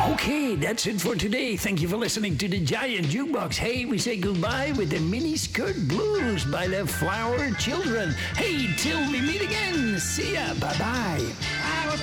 Okay, that's it for today. Thank you for listening to the Giant Jukebox. Hey, we say goodbye with the Mini Skirt Blues by the Flower Children. Hey, till we meet again. See ya. Bye-bye.